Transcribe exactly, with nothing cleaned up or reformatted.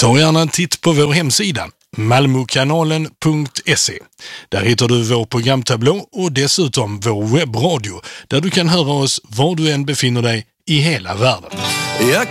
Ta gärna en titt på vår hemsida malmokanalen punkt se. Där hittar du vår programtablå och dessutom vår webbradio där du kan höra oss var du än befinner dig i hela världen. Jag